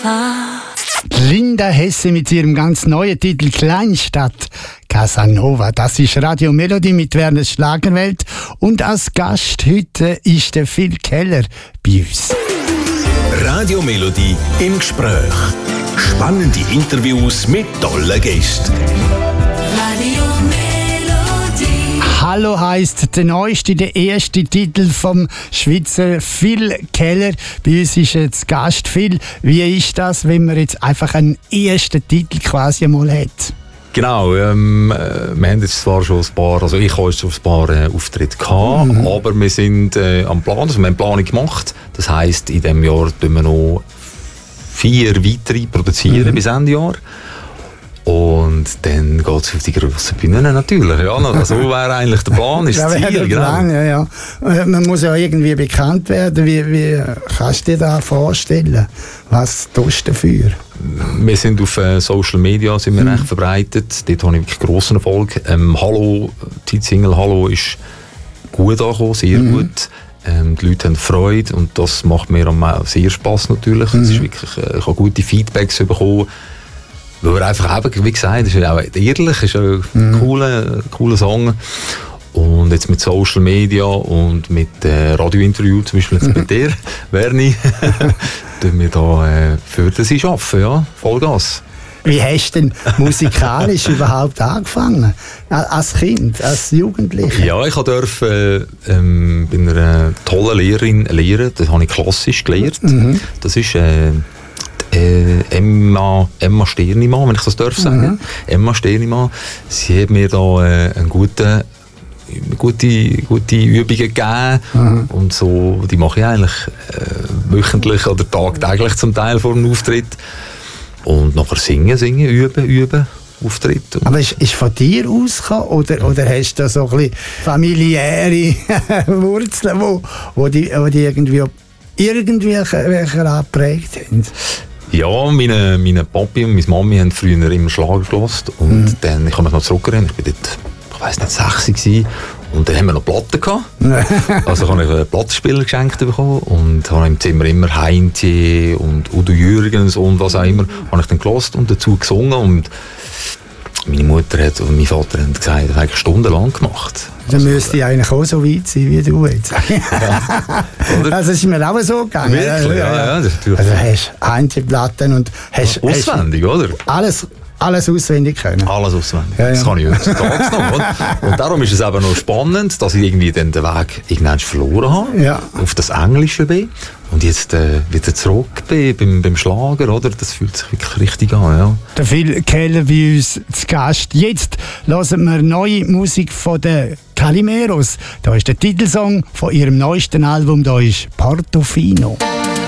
Casanova. Linda Hesse mit ihrem ganz neuen Titel Kleinstadt Casanova. Das ist Radio Melody mit Werners Schlagerwelt. Und als Gast heute ist der Phil Keller bei uns. Radio Melody im Gespräch. Spannende Interviews mit tollen Gästen. Radio Melody. Hallo heisst der neueste, der erste Titel vom Schweizer Phil Keller. Bei uns ist jetzt Gast. Phil, wie ist das, wenn man jetzt einfach einen ersten Titel quasi mal hat? Genau, wir haben jetzt zwar schon ein paar, also ich habe jetzt schon ein paar Auftritte gehabt, aber wir sind am Plan, also wir haben Planung gemacht. Das heisst, in diesem Jahr tun wir noch 4 weitere produzieren bis Ende Jahr. Und dann geht es auf die grossen Bühnen natürlich. Ja, also wäre eigentlich der Plan, ist das Ziel. Der Plan, ja. Man muss ja irgendwie bekannt werden. Wie kannst du dir das vorstellen? Was tust du dafür? Wir sind auf Social Media sind wir recht verbreitet. Dort habe ich wirklich grossen Erfolg. Hallo, die Single Hallo ist gut angekommen, sehr gut. Die Leute haben Freude und das macht mir sehr Spass natürlich. Es ist wirklich, ich habe gute Feedbacks bekommen. Weil er einfach eben, wie gesagt, ist auch ehrlich, ist ein cooler Song. Und jetzt mit Social Media und mit Radiointerview, zum Beispiel jetzt mit dir, Werni, tun wir da für das arbeiten, ja, Vollgas. Wie hast du denn musikalisch überhaupt angefangen? Als Kind, als Jugendlicher? Ja, ich durfte bei einer tollen Lehrerin lehren. Das habe ich klassisch gelernt. Das ist Emma Sternimann, wenn ich das darf sagen. Emma Sternimann. Sie hat mir da eine gute Übungen gegeben. Und so, die mache ich eigentlich wöchentlich oder tagtäglich zum Teil vor dem Auftritt. Und nachher singen, üben, Auftritt. Aber ist von dir ausgekommen oder hast du so ein bisschen familiäre Wurzeln, wo die irgendwie welche geprägt haben? Ja, meine Papi und meine Mami haben früher immer Schlager gehört. Und dann, ich kann mich noch zurückerinnern, ich war dort, ich weiss nicht, 6 gewesen. Und dann haben wir noch Platten gehabt. Also habe ich einen Plattenspieler geschenkt bekommen und habe im Zimmer immer Heintje und Udo Jürgens und was auch immer, habe ich dann gehört und dazu gesungen. Und meine Mutter und mein Vater haben gesagt, das habe ich stundenlang gemacht. Dann müsste ich eigentlich auch so weit sein wie du jetzt. Ja. Also es ist mir auch so gegangen. Wirklich? Ja, das ist also hast Heintje-Platten und hast auswendig, oder? Alles auswendig können. Alles auswendig. Ja. Das kann ich heutzutage noch. Oder? Und darum ist es eben noch spannend, dass ich irgendwie dann den Weg irgendwann verloren habe. Auf das Englische bin. Und jetzt wieder zurück bin beim Schlager, oder? Das fühlt sich wirklich richtig an, ja. Der Phil Keller bei uns zu Gast. Jetzt hören wir neue Musik von den Calimeros. Da ist der Titelsong von ihrem neuesten Album, da ist Portofino.